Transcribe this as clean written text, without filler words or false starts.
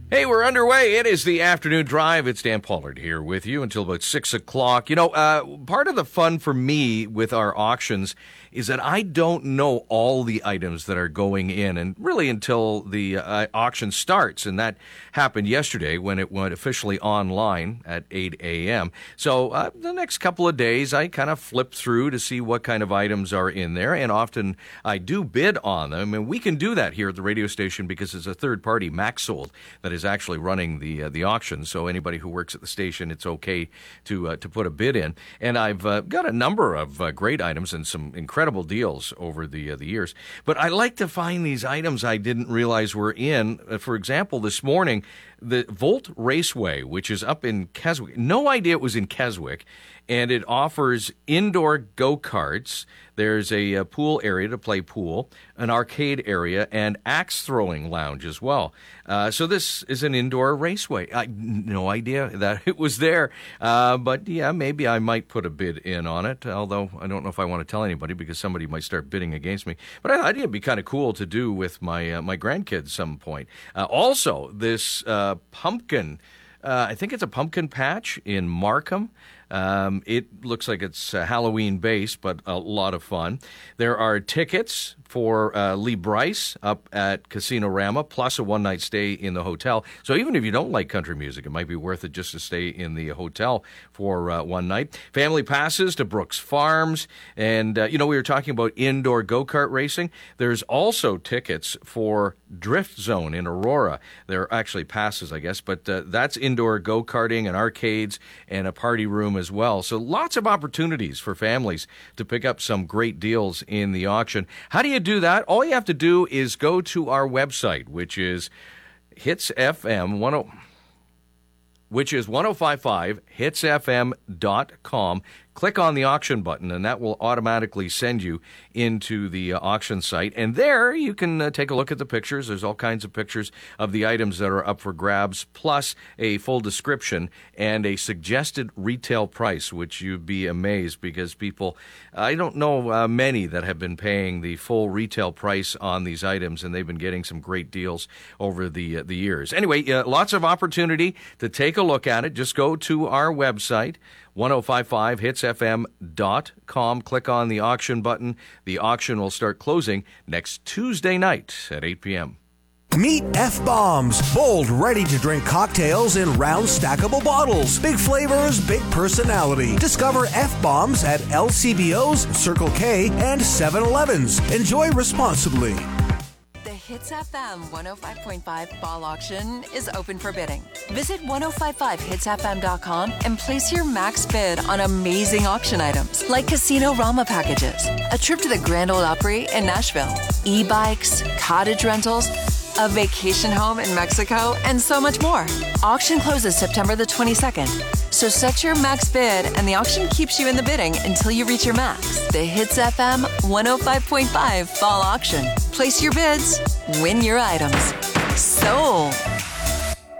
Hey, we're underway. It is the afternoon drive. It's Dan Pollard here with you until about 6 o'clock. You know, part of the fun for me with our auctions is that I don't know all the items that are going in, and really until the auction starts. And that happened yesterday when it went officially online at 8 a.m. So the next couple of days, I kind of flip through to see what kind of items are in there, and often I do bid on them. And we can do that here at the radio station because it's a third party, MaxSold, that is actually running the auction. So anybody who works at the station, it's okay to put a bid in. And I've got a number of great items and some incredible deals over the years. But I like to find these items I didn't realize were in. For example, this morning, the Volt Raceway, which is up in Keswick. No idea it was in Keswick. And it offers indoor go-karts. There's a pool area to play pool, an arcade area, and axe throwing lounge as well. So this is an indoor raceway. I no idea that it was there. But yeah, maybe I might put a bid in on it, although I don't know if I want to tell anybody because somebody might start bidding against me. But I thought it'd be kind of cool to do with my grandkids some point. Also, this pumpkin, I think it's a pumpkin patch in Markham. It looks like it's Halloween based, but a lot of fun. There are tickets for Lee Bryce up at Casino-Rama, plus a one-night stay in the hotel. So even if you don't like country music, it might be worth it just to stay in the hotel for one night. Family passes to Brooks Farms. And, we were talking about indoor go-kart racing. There's also tickets for Drift Zone in Aurora. There are actually passes, I guess, but that's indoor go-karting and arcades and a party room as well. So lots of opportunities for families to pick up some great deals in the auction. How do you do that? All you have to do is go to our website, which is which is 1055hitsfm.com. Click on the auction button, and that will automatically send you into the auction site. And there you can take a look at the pictures. There's all kinds of pictures of the items that are up for grabs, plus a full description and a suggested retail price, which you'd be amazed because people, I don't know many that have been paying the full retail price on these items, and they've been getting some great deals over the years. Anyway, lots of opportunity to take a look at it. Just go to our website, 1055hitsfm.com. Click on the auction button. The auction will start closing next Tuesday night at 8 p.m. Meet F-Bombs, bold, ready-to-drink cocktails in round stackable bottles. Big flavors, big personality. Discover F-Bombs at LCBO's, Circle K, and 7-Elevens. Enjoy responsibly. The Hits FM 105.5 Fall Auction is open for bidding. Visit 1055hitsfm.com and place your max bid on amazing auction items like Casino-Rama packages, a trip to the Grand Ole Opry in Nashville, e-bikes, cottage rentals, a vacation home in Mexico, and so much more. Auction closes September the 22nd. So set your max bid, and the auction keeps you in the bidding until you reach your max. The Hits FM 105.5 Fall Auction. Place your bids, win your items. Sold.